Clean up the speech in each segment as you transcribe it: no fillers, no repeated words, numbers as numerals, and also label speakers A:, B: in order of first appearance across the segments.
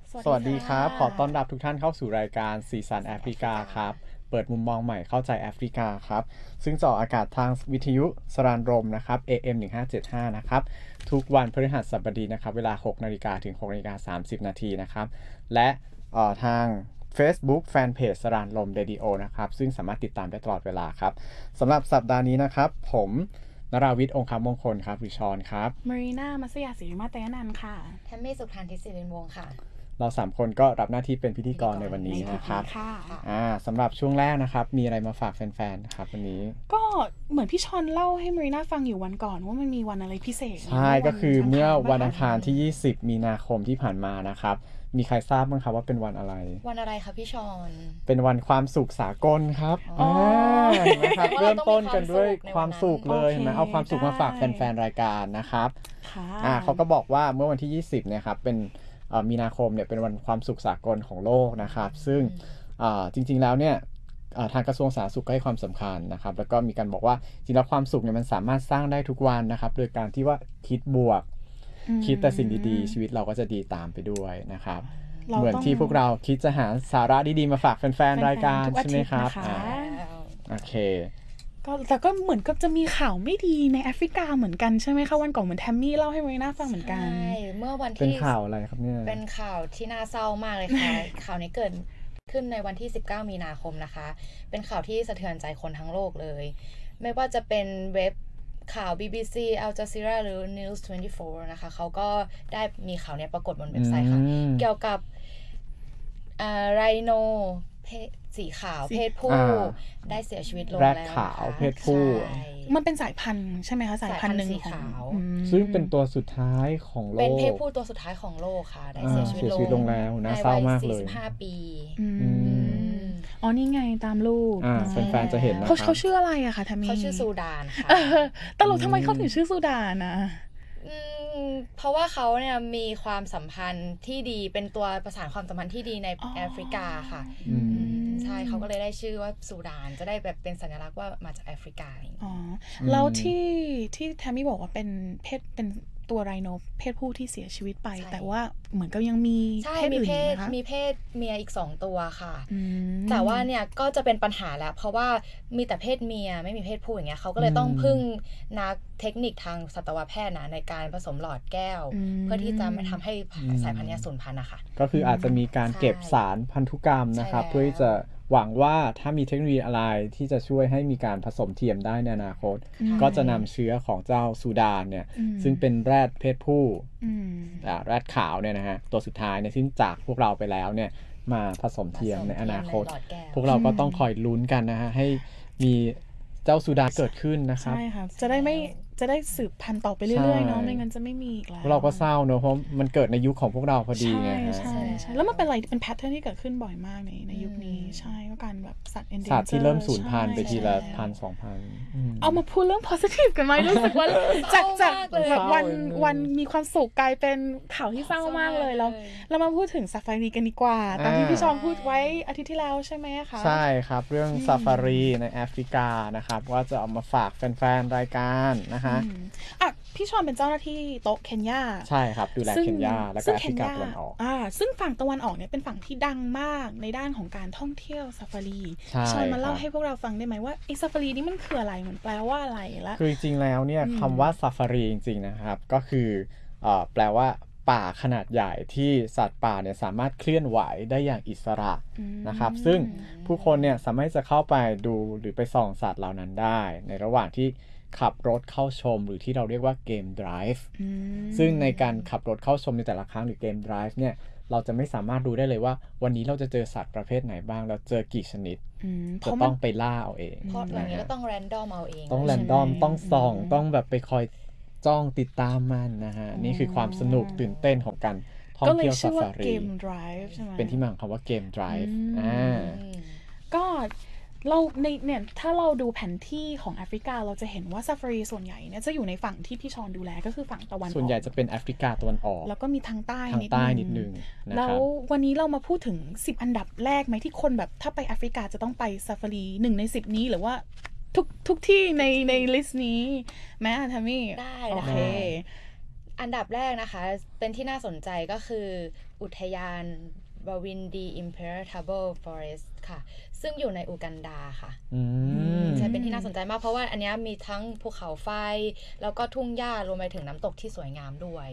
A: สวัสดีครับขอต้อนรับทุกท่านเข้าสู่รายการสีสันแอฟริกาครับเปิดมุมมองใหม่เข้าใจแอฟริกาครับซึ่งจะออกอากาศทางวิทยุสรานรมนะครับ AM 1575นะครับทุกวันพฤหัสบดีนะครับเวลา 6 นาฬิกาถึง 6 นาฬิกา 30 นาทีนะครับและทาง Facebook Fanpage สรานรมเรดิโอนะครับซึ่งสามารถติดตามได้ตลอดเวลาครับสำหรับสัปดาห์นี้นะครับผมนราวิทย์องคมงคลครับหรือชอนครับ
B: มารีนามัสยาศิริมาเตยนันท์ค่ะ
C: แทมมี่สุพันธ์ทิศิรินวงศ์ค่ะ
A: เรา3คนก็รับหน้าที่เป็นพิธีกรในวันนี้นะครับสำหรับช่วงแรกนะครับมีอะไรมาฝากแฟนๆนะครับวันนี้
B: ก็เหมือนพี่ชอนเล่าให้มารีนาฟังอยู่วันก่อนว่ามันมีวันอะไรพิเศษ
A: ใช่ก็คือเมื่อวันอังคารที่20มีนาคมที่ผ่านมานะครับมีใครทราบบ้างครับว่าเป็นวันอะไร
C: วันอะไรคะพี่ชอน
A: เป็นวันความสุขสากลครับนะครับเริ่มต้นกันด้วยความสุขเลยนะเอาความสุขมาฝากแฟนๆรายการนะครับเขาก็บอกว่าเมื่อวันที่20เนี่ยครับเป็นมีนาคมเนี่ยเป็นวันความสุขสากลของโลกนะครับซึ่งจริงๆแล้วเนี่ยทางกระทรวงสาธารณสุขก็ให้ความสำคัญนะครับแล้วก็มีการบอกว่าจริงแล้วความสุขเนี่ยมันสามารถสร้างได้ทุกวันนะครับโดยการที่ว่าคิดบวกคิดแต่สิ่งดีๆชีวิตเราก็จะดีตามไปด้วยนะครับเหมือนที่พวกเราคิดจะหาสาระดีๆมาฝากแฟนๆรายการใช่ไหมครับโอเค
B: แต่ก็เหมือนกับจะมีข่าวไม่ดีในแอฟริกาเหมือนกันใช่ไหมคะวันก่อนเหมือนแทมมี่เล่าให้มารีน่าฟังเหมือนกัน
C: ใช่เมื่อวันที่
A: เป็นข่าวอะไรครับเนี่ย
C: เป็นข่าวที่น่าเศร้ามากเลยค่ะ ข่าวนี้เกิดขึ้นในวันที่19มีนาคมนะคะเป็นข่าวที่สะเทือนใจคนทั้งโลกเลยไม่ว่าจะเป็นเว็บข่าว BBC Al Jazeera หรือ News 24นะคะเขาก็ได้มีข่าวนี้ปรากฏบนเว็บไซต์ค่ะเกี่ยวกับไรโนสีขาวเพศผู้ได้เสียชีวิตลงแล้ว
A: แรดขาวเพศผู้
B: มันเป็นสายพันธุ์ใช่ไหมคะสายพันธุ์หนึ่ง
C: สีขาว
A: ซึ่งเป็นตัวสุดท้ายของโลก
C: เป็นเพศผู้ตัวสุดท้ายของโลกค่ะได้เสียชีวิตลง
A: แล้วนะเศร้ามากเลย
C: 45 ปี
B: อ๋อนี่ไงตามรูป
A: แฟนๆจะเห็นนะ
B: เขาชื่ออะไรอะคะทามี
C: เขาชื่อซูดานค่ะ
B: ตลกทำไมเขาถึงชื่อซูดานนะ
C: เพราะว่าเขาเนี่ยมีความสัมพันธ์ที่ดีเป็นตัวประสานความสัมพันธ์ที่ดีในแอฟริกาค่ะใช่เขาก็เลยได้ชื่อว่าซูดานจะได้แบบเป็นสัญลักษณ์ว่ามาจากแอฟริกา
B: อ๋อแล้วที่แทมมี่บอกว่าเป็นเพศเป็นตัวไรโนเพศผู้ที่เสียชีวิตไปแต่ว่าเหมือนก็ยังมีเพศอื่นไหมคะ
C: มีเพศเมียอีก2ตัวค่ะแต่ว่าเนี่ยก็จะเป็นปัญหาแล้วเพราะว่ามีแต่เพศเมียไม่มีเพศผู้อย่างเงี้ยเขาก็เลยต้องพึ่งนักเทคนิคทางสัตวแพทย์นะในการผสมหลอดแก้วเพื่อที่จะไม่ทำให้สายพันธุ์นี้สูญพันธุ์นะคะ
A: ก็คืออาจจะมีการเก็บสารพันธุกรรมนะครับเพื่อที่จะหวังว่าถ้ามีเทคโนโลยีอะไรที่จะช่วยให้มีการผสมเทียมได้ในอนาคตก็จะนำเชื้อของเจ้าซูดานเนี่ยซึ่งเป็นแรดเพศผู้แรดขาวเนี่ยนะฮะตัวสุดท้ายเนี่ยซึ่งจากพวกเราไปแล้วเนี่ยมาผสมเทียมในอนาคตพวกเราก็ต้องคอยลุ้นกันนะฮะให้มีเจ้าซูดานเกิดขึ้นนะครับ
B: ใช่ค่ะจะได้สืบพันธุ์ต่อไปเรื่อยๆเนาะไม่งั้นจะไม่มีอีกแล้ว
A: เราก็เศร้าเนอะเพราะมันเกิดในยุคของพวกเราพอดีไง
B: ใช่แล้วมันเป็นอะไรเป็นแพทเทิร์นที่เกิดขึ้นบ่อยมากในยุคนี้ใช่ก็การแบบสัตว์
A: ที่เริ่มสูญพันธุ์ไปทีละ1,000-2,000
B: เอามาพูดเรื่อง positive กันไหมรู้สึกว่าจากแบบวันมีความสุขกลายเป็นข่าวที่เศร้ามากเลยแล้วเรามาพูดถึงซาฟารีกันดีกว่าตามที่พี่ชอนพูดไว้อาทิตย์ที่แล้วใช่ไหมคะ
A: ใช่ครับเรื่องซาฟารีในแอฟริกานะครับว่าจะเอามาฝากแฟนๆรายการนะฮะ
B: พี่ชอนเป็นเจ้าหน้าที่โต๊ะเคนยา
A: ใช่ครับดูแลเคนยาแล้วก็แอฟริกาตะวันออก
B: ซึ่งฝั่งตะวันออกเนี่ยเป็นฝั่งที่ดังมากในด้านของการท่องเที่ยวซาฟารีชอนมาเล่าให้พวกเราฟังได้ไหมว่าไอ้ซาฟารีนี่มันคืออะไรมันแปลว่าอะไรละ
A: คือจริงๆแล้วเนี่ยคำว่าซาฟารีจริงๆนะครับก็คือแปลว่าป่าขนาดใหญ่ที่สัตว์ป่าเนี่ยสามารถเคลื่อนไหวได้อย่างอิสระนะครับซึ่งผู้คนเนี่ยสามารถจะเข้าไปดูหรือไปส่องสัตว์เหล่านั้นได้ในระหว่างที่ขับรถเข้าชมหรือที่เราเรียกว่าเกมไดรฟ์ซึ่งในการขับรถเข้าชมในแต่ละครั้งหรือเกมไดรฟ์เนี่ยเราจะไม่สามารถดูได้เลยว่าวันนี้เราจะเจอสัตว์ประเภทไหนบ้างเราเจอกี่ชนิดจะต้องไปล่าเอาเอง
C: เพราะอย่างนี้ก็ต้องแรนดอมเอาเอง
A: ต้องแรนดอมต้องส่องต้องแบบไปคอยจ้องติดตามมันนะฮะนี่คือความสนุกตื่นเต้นของการท่องเที่ยวซาฟารีเป็นที่มาของคำว่าเกมไดรฟ์
B: ก็เราในเนี่ยถ้าเราดูแผนที่ของแอฟริกาเราจะเห็นว่าซาฟารีส่วนใหญ่เนี่ยจะอยู่ในฝั่งที่พี่ชอนดูแลก็คือฝั่งตะวันออก
A: ส่วนใหญ่จะเป็นแอฟริกาตะวันออก
B: แล้วก็มีทางใต้
A: นิดนึง
B: แล้ววันนี้เรามาพูดถึง10อันดับแรกไหมที่คนแบบถ้าไปแอฟริกาจะต้องไปซาฟารี1ใน10นี้หรือว่าทุกที่ในลิสต์นี้แม้ทามี่
C: ได้
B: โอเค
C: อันดับแรกนะคะเป็นที่น่าสนใจก็คืออุทยานบาวินดี Impenetrable Forest ค่ะซึ่งอยู่ในอูกันดาค่ะใช่เป็นที่น่าสนใจมากเพราะว่าอันนี้มีทั้งภูเขาไฟแล้วก็ทุ่งหญ้ารวมไปถึงน้ำตกที่สวยงามด้วย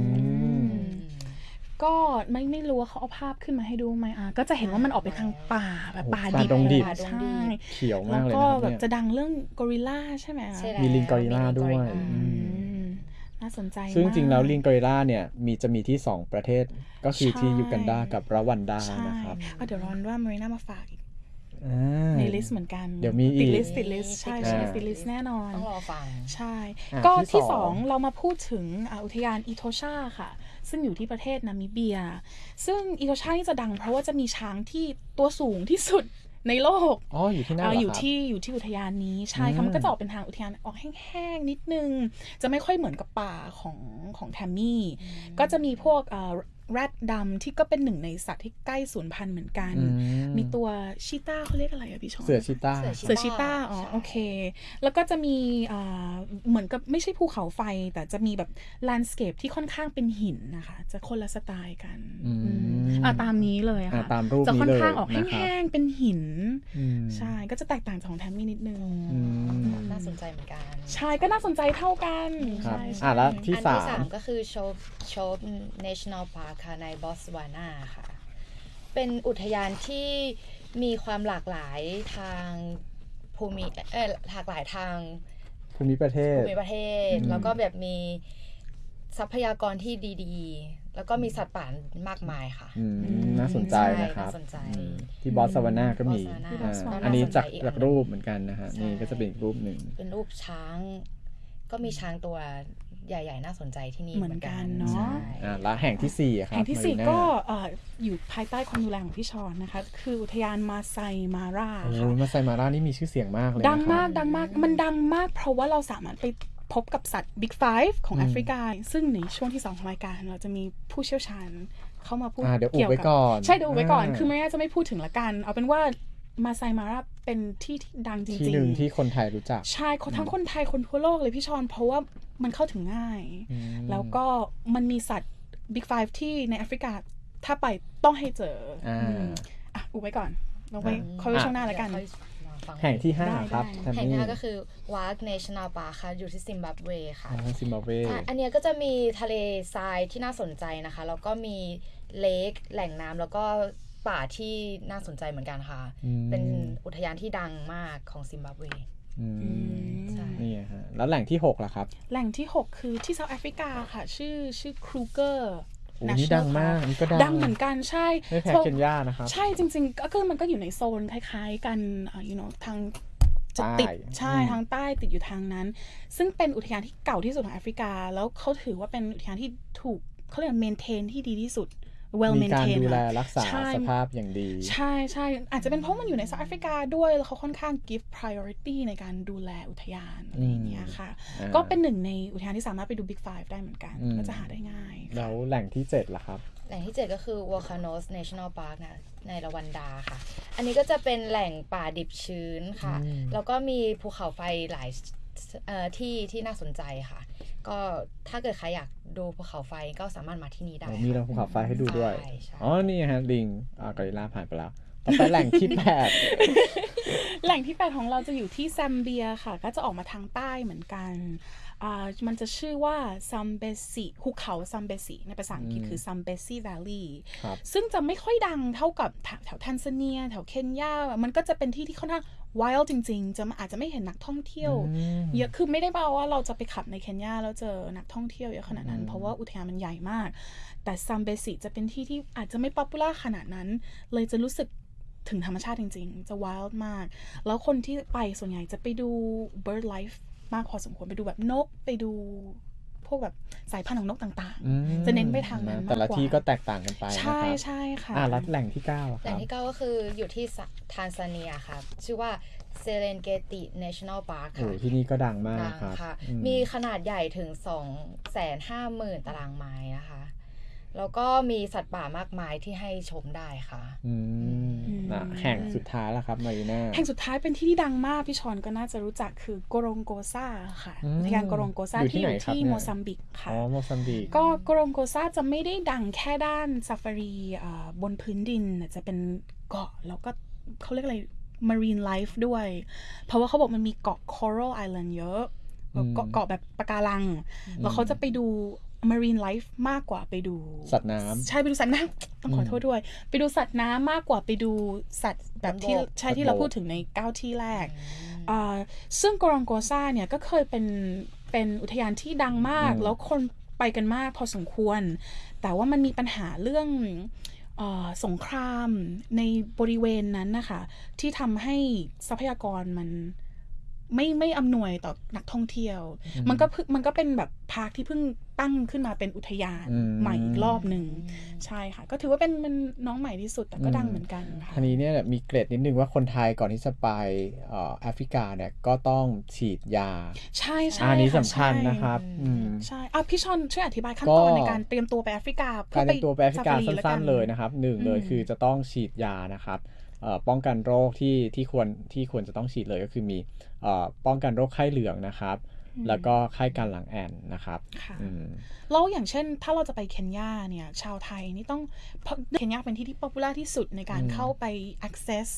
B: ก็ไม่รู้ว่าเขาเอาภาพขึ้นมาให้ดูไหมก็จะเห็นว่ามันออกไปทางป่าแบบป่าดิบใช่
A: เขียวมากเลย
B: แล้วก็แบบจะดังเรื่องกอริลลาใช่ไหม
A: มีลิงกอริลลาด้วย
B: น่าสนใจมาก
A: ซึ่งจริงแล้วลิงกอริลลาเนี่ยจะมีที่2ประเทศก็คือที่ยูกันดากับรวันดานะครับ
B: เดี๋ยวรอนว่ามารีน่ามาฝากอีกในลิสต์เหมือนกัน
A: เดี๋ยวมีอีก
B: ติดลิสต์ใช่ติดลิสต์แน่นอน
C: ต้องรอฟัง
B: ใช่ก็ที่2เรามาพูดถึงอุทยานอิโทชาค่ะซึ่งอยู่ที่ประเทศนามิเบียซึ่งอิโทชานี่จะดังเพราะว่าจะมีช้างที่ตัวสูงที่สุดในโลก
A: อยู่ที่นั่นเหรอครับ
B: อยู่ที่อุทยานนี้ใช่ค่ะมันก็จะออกเป็นทางอุทยานออกแห้งๆนิดนึงจะไม่ค่อยเหมือนกับป่าของแทมมี่ก็จะมีพวกแรดดำที่ก็เป็นหนึ่งในสัตว์ที่ใกล้สูญพันธุ์เหมือนกันมีตัวชีต้าเขาเรียกอะไรพี่ชอน
A: เสือชีต้า
B: โอเคแล้วก็จะมีเหมือนกับไม่ใช่ภูเขาไฟแต่จะมีแบบแลนด์สเคปที่ค่อนข้างเป็นหินนะคะจะคนละสไตล์กันตามนี้เลยค่ะ
A: ตามรูป
B: จะ
A: นี้เลย
B: ค่อนข้างออกแห้งๆเป็นหินใช่ก็จะแตกต่างจากของแทมมี่นิดนึง
C: น่าสนใจเหมือนกัน
B: ใช่ก็น่าสนใจเท่ากัน
A: ใช่แล้วที่
C: 3ก็คือโชฟ National Park ค่ะในบอตสวานาค่ะเป็นอุทยานที่มีความหลากหลายทางหลากหลายทาง
A: ภูมิประเทศ
C: แล้วก็แบบมีทรัพยากรที่ดีๆแล้วก็มีสัตว์ป่ามากมายค่ะ
A: น่าสนใจนะครับที่บอตสวานาก็มีอันนี้จากรูปเหมือนกันนะฮะนี่ก็จะเป็นอีกรูปหนึ่ง
C: เป็นรูปช้างก็มีช้างตัวใหญ่ๆน่าสนใจที่นี่
B: เหมือนกันเนาะ
A: แล้วแห่งที่4ครับ
B: แห่งที่4ก็อยู่ภายใต้ความดูแลของพี่ชอนนะคะคืออุทยานมาไซมาราค่ะ
A: มาไซมารานี่มีชื่อเสียงมากเลย
B: ดังมากมันดังมากเพราะว่าเราสามารถไปพบกับสัตว์ Big 5ของแอฟริกาซึ่งในช่วงที่2ของรายการเราจะมีผู้เชี่ยวชาญเข้ามาพูด
A: เกี่ยวกับ
B: ใช่เดี๋ยวไว้ก่อนคือไม่จะไม่พูดถึงละกันเอาเป็นว่ามาไซมาราเป็นที่ดังจริงๆ
A: ที่หนึ่งที่คนไทยรู้จัก
B: ใช่ทั้งคนไทยคนทั่วโลกเลยพี่ชอนเพราะว่ามันเข้าถึงง่ายแล้วก็มันมีสัตว์ Big 5ที่ในแอฟริกาถ้าไปต้องให้เจออุบไว้ก่อนลงไปค่อยช่วงหน้าละกัน
A: แห่งที่5ครับ
C: แห่งที่5ก็คือ Wak National Park ค่ะอยู่ที่ซิมบับเวค่ะ
A: ซิมบับเว
C: อันนี้ก็จะมีทะเลทรายที่น่าสนใจนะคะแล้วก็มีเลคแหล่งน้ำแล้วก็ป่าที่น่าสนใจเหมือนกันค่ะเป็นอุทยานที่ดังมากของซิมบับเว
A: นี่ฮะแล้วแหล่งที่6ล่ะครับ
B: แหล่งที่6คือที่เซาท์แอฟริกาค่ะชื่อครูเกอร์
A: นี่ดังมากนี่ก็
B: ดังเหมือนกันใช่
A: ไม่แพ้เคนยานะครับ
B: ใช่จริงๆก็คือมันก็อยู่ในโซนคล้ายๆกันทางจะติดใช่ทางใต้ติดอยู่ทางนั้นซึ่งเป็นอุทยานที่เก่าที่สุดของแอฟริกาแล้วเขาถือว่าเป็นอุทยานที่ถูกเขาเรียกเมนเทนที่ดีที่สุด
A: มีการดูแลรักษาสภาพอย่างดี
B: ใช่อาจจะเป็นเพราะมันอยู่ในเซาท์แอฟริกาด้วยแล้วเขาค่อนข้าง give priority ในการดูแลอุทยานอะไรอย่างเงี้ยค่ะก็เป็นหนึ่งในอุทยานที่สามารถไปดู Big 5 ได้เหมือนกันก็จะหาได้ง่าย
A: แล้วแหล่งที่7ล่ะครับ
C: แหล่งที่7ก็คือ Volcanoes National Park นะในรวันดาค่ะอันนี้ก็จะเป็นแหล่งป่าดิบชื้นค่ะแล้วก็มีภูเขาไฟหลายที่น่าสนใจค่ะก็ถ้าเกิดใครอยากดูภูเขาไฟก็สามารถมาที่นี่ได้
A: มีภูเขาไฟให้ดูด้วยนี่ฮะลิงกอริลลาผ่านไปแล้วต่อไปแหล่งที่
B: 8แหล่งที่8ของเราจะอยู่ที่ซัมเบียค่ะก็จะออกมาทางใต้เหมือนกันมันจะชื่อว่าซัมเบซิภูเขาซัมเบซิในภาษาอังกฤษคือซัมเบซิแวลลีย์ซึ่งจะไม่ค่อยดังเท่ากับแถวแทนซาเนียแถวเคนยามันก็จะเป็นที่ค่อนข้างwild จริงๆอาจจะไม่เห็นนักท่องเที่ยวเยอะคือไม่ได้แปลว่าเราจะไปขับในเคนยาแล้วเจอนักท่องเที่ยวเยอะขนาดนั้นเพราะว่าอุทยานมันใหญ่มากแต่ซัมเบซิจะเป็นที่ที่อาจจะไม่ป๊อปปูล่าขนาดนั้นเลยจะรู้สึกถึงธรรมชาติจริงๆจะ wild มากแล้วคนที่ไปส่วนใหญ่จะไปดู bird life มากพอสมควรไปดูแบบนกไปดูพวกแบบสายพันธุ์ของนกต่างๆจะเน้นไปทางนั้นมากกว่า
A: แต่ละที่ก็แตกต่างกันไป
B: ใช่ค่ะ
A: แล้วแหล่งที่9
C: แหล่งที่9ก็คืออยู่ที่ทนซาเนียค่ะชื่อว่าเซเลนเกติ National Park ค่ะ
A: ที่นี่ก็ดังมาก
C: ครับมีขนาดใหญ่ถึง 250,000 ตารางไม้นะคะแล้วก็มีสัตว์ป่ามากมายที่ให้ชมได้ค่ะ
A: นะแห่งสุดท้ายแล้วครับมารีนา
B: แห่งสุดท้ายเป็นที่ที่ดังมากพี่ชอนก็น่าจะรู้จักคือโกโรงโกซาค่ะอุทยานโกโรงโกซาที่อยู่ที่โมซัมบิกค่ะ
A: โมซัมบิก
B: ก็โกโรงโกซาจะไม่ได้ดังแค่ด้านซาฟารีบนพื้นดินจะเป็นเกาะแล้วก็เขาเรียกอะไร marine life ด้วยเพราะว่าเขาบอกมันมีเกาะ coral island เยอะเกาะแบบปะการังแล้วเขาจะไปดู marine life มากกว่าไปดู
A: สัตว์น้ำ
B: ใช่ไปดูสัตว์น้ำต้องขอโทษด้วยไปดูสัตว์น้ำมากกว่าไปดูสัตว์แบบที่ใช่ที่เราพูดถึงใน9ที่แรกซึ่งโกโรงโกซาเนี่ยก็เคยเป็นอุทยานที่ดังมากแล้วคนไปกันมากพอสมควรแต่ว่ามันมีปัญหาเรื่องสงครามในบริเวณนั้นนะคะที่ทำให้ทรัพยากรมันไม่อำนวยต่อนักท่องเที่ยวมันก็เป็นแบบพาร์คที่เพิ่งตั้งขึ้นมาเป็นอุทยานใหม่อีกรอบหนึ่งใช่ค่ะก็ถือว่าเป็นน้องใหม่ที่สุดแต่ก็ดังเหมือนกันค่ะ
A: ทีนี้เนี่ยมีเกรดนิดนึงว่าคนไทยก่อนที่จะไปแอฟริกาเนี่ยก็ต้องฉีดยา
B: ใช่ใช่
A: อันนี้สำคัญนะครับ
B: ใช่พี่ชอนช่วยอธิบายขั้นตอนในการเตรียมตัวไปแอฟริกา
A: การเตรียมตัวไปแอฟริกาสั้นๆเลยนะครับหนึ่งเลยคือจะต้องฉีดยานะครับป้องกันโรคที่ควรจะต้องฉีดเลยก็คือมีป้องกันโรคไข้เหลืองนะครับแล้วก็ไข้การหลังแอนนะครับ
B: แล้วอย่างเช่นถ้าเราจะไปเคนยาเนี่ยชาวไทยนี่ต้องเคนยาเป็นที่ป๊อปปูล่าที่สุดในการเข้าไป access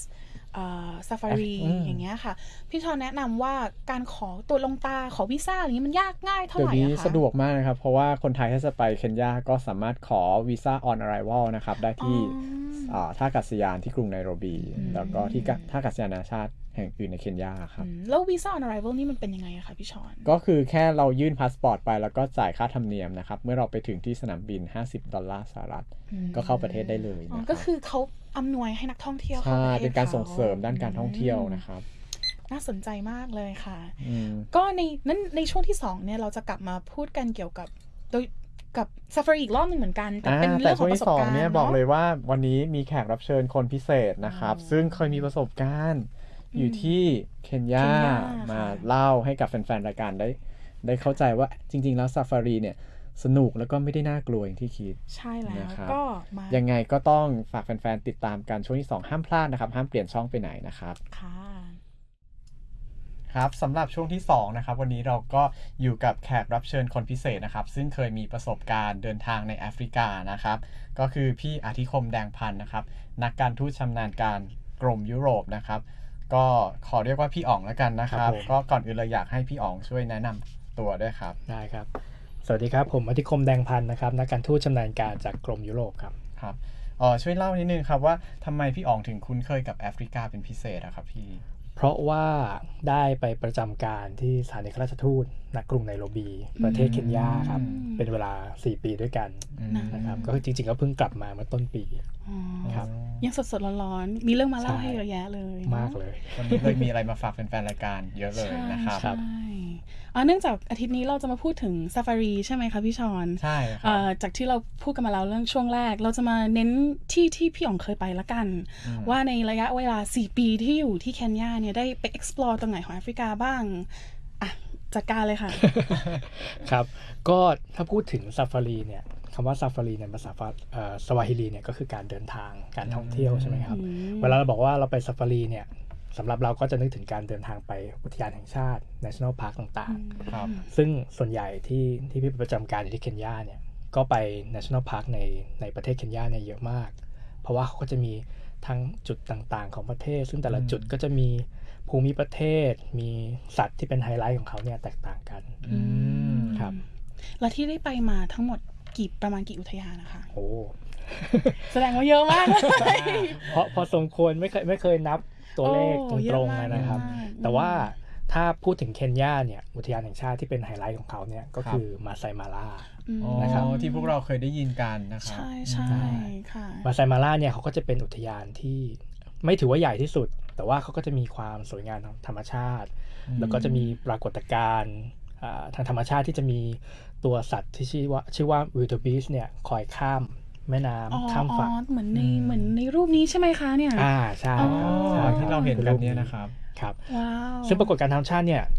B: safari อย่างเงี้ยค่ะพี่ชอนแนะนำว่าการขอตัวลงตาขอวีซ่าอะไรนี้มันยากง่ายเท่าไหร่
A: เดี๋ยวนี้สะดวกมากนะครับเพราะว่าคนไทยถ้าจะไปเคนยาก็สามารถขอวีซ่า on arrival นะครับได้ที่ท่าอากาศยานที่กรุงไนโรบีแล้วก็ที่ท่าอากาศยานนานาชาติแห่งอื่นในเคนยาครับ
B: แล้ววีซ่า on arrival นี่มันเป็นยังไงอะคะพี่ชอน
A: ก็คือแค่เรายื่นพาสปอร์ตไปแล้วก็จ่ายค่าธรรมเนียมนะครับเมื่อเราไปถึงที่สนามบิน$50ก็เข้าประเทศได้เลยนะครับ
B: ก็คือเขาอำนวยให้นักท่องเที่ยว
A: ใช่เป็นการส่งเสริมด้านการท่องเที่ยวนะครับ
B: น่าสนใจมากเลยค่ะก็ในช่วงที่2เนี่ยเราจะกลับมาพูดกันเกี่ยวกับซาฟารีอีกรอบนึงเหมือนกันแต่เป็นเรื่องของประสบการณ์
A: เนี่ยบอกเลยว่าวันนี้มีแขกรับเชิญคนพิเศษนะครับซึ่งเคยมีประสบการณ์อยู่ที่เคนยามาเล่าให้กับแฟนๆรายการได้เข้าใจว่าจริงๆแล้วซาฟารีเนี่ยสนุกแล้วก็ไม่ได้น่ากลัวอย่างที่คิด
B: ใช่แล้วก็
A: ยังไงก็ต้องฝากแฟนๆติดตามกันช่วงที่2ห้ามพลาดนะครับห้ามเปลี่ยนช่องไปไหนนะครับครับสำหรับช่วงที่2นะครับวันนี้เราก็อยู่กับแขกรับเชิญคนพิเศษนะครับซึ่งเคยมีประสบการณ์เดินทางในแอฟริกานะครับก็คือพี่อาทิคมแดงพันธ์นะครับนักการทูตชำนาญการกรมยุโรปนะครับก็ขอเรียกว่าพี่อ๋องแล้วกันนะครับก็ก่อนอื่นเลยอยากให้พี่อ๋องช่วยแนะนำตัวด้วยครับ
D: ได้ครับสวัสดีครับผมอาทิคมแดงพันธ์นะครับนักการทูตชำนาญการจากกรมยุโรปครับ
A: ครับช่วยเล่านิดนึงครับว่าทำไมพี่อ๋องถึงคุ้นเคยกับแอฟริกาเป็นพิเศษครับพี่
D: เพราะว่าได้ไปประจำการที่สถานเอกอัครราชทูตณกรุงไนโรบีประเทศเคนยาครับเป็นเวลา4ปีด้วยกันนะครับก็จริงๆก็เพิ่งกลับมาเมื่อต้นปี
B: ครับยังสดๆร้อนๆมีเรื่องมาเล่าให้เยอะแยะเลย
D: มากเลย
A: วันนี้เลยมีอะไรมาฝากแฟนๆรายการเยอะเลยนะครับ
B: เนื่องจากอาทิตย์นี้เราจะมาพูดถึงซาฟารีใช่ไหมคะพี่ชอน
A: ใช่ครับ
B: จากที่เราพูดกันมาแล้วเรื่องช่วงแรกเราจะมาเน้นที่พี่อ๋องเคยไปละกันว่าในระยะเวลา4ปีที่อยู่ที่เคนยาเนี่ยได้ไป explore ตรงไหนของแอฟริกาบ้างจัดการเลยค่ะ
D: ครับก็ถ้าพูดถึงซาฟารีเนี่ยคำว่าซาฟารีในภาษาสวาฮิลีเนี่ยก็คือการเดินทางการท่องเที่ยวใช่ไหมครับเวลาเราบอกว่าเราไปซาฟารีเนี่ยสำหรับเราก็จะนึกถึงการเดินทางไปอุทยานแห่งชาติ National Park ต่างๆซึ่งส่วนใหญ่ที่พี่ประจำการอยู่ที่เคนยาเนี่ยก็ไป National Park ในประเทศเคนยาเนี่ยเยอะมากเพราะว่าเขาก็จะมีทั้งจุดต่างๆของประเทศซึ่งแต่ละจุดก็จะมีภูมิประเทศมีสัตว์ที่เป็นไฮไลท์ของเขาเนี่ยแตกต่างกันครับ
B: แล้วที่ได้ไปมาทั้งหมดประมาณกี่อุทยานนะคะ
D: โอ้
B: แสดงว่าเยอะมากเลย
D: พอสมควรไม่เคยนับตัวเลขตรงๆนะครับแต่ว่าถ้าพูดถึงเคนยาเนี่ยอุทยานแห่งชาติที่เป็นไฮไลท์ของเขาเนี่ยก็คือมาไซมาร่า
A: นะครับที่พวกเราเคยได้ยินกันนะครับ
B: ใช่ค่ะ
D: มาไซมาร่าเนี่ยเขาก็จะเป็นอุทยานที่ไม่ถือว่าใหญ่ที่สุดแต่ว่าเขาก็จะมีความสวยงามทางธรรมชาติแล้วก็จะมีปรากฏการณ์ทางธรรมชาติที่จะมีตัวสัตว์ที่ชื่อว่าวิลเดอร์บีสเนี่ยคอยข้ามแม่น้ำข้ามฝั่ง
B: เหมือนในรูปนี้ใช่ไหมคะเนี่ย
D: ใช่ครับ
A: ที่เราเห็นกันเนี่ยนะครับ
D: ครับซึ่งปรากฏการณ์ธรรมชาติเนี่ย